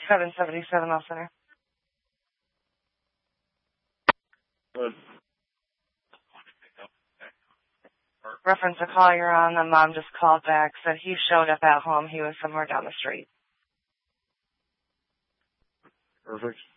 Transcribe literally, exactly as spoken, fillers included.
seven seventy-seven L Center. Good. Reference a call you're on, the mom just called back, said he showed up at home. He was somewhere down the street. Perfect.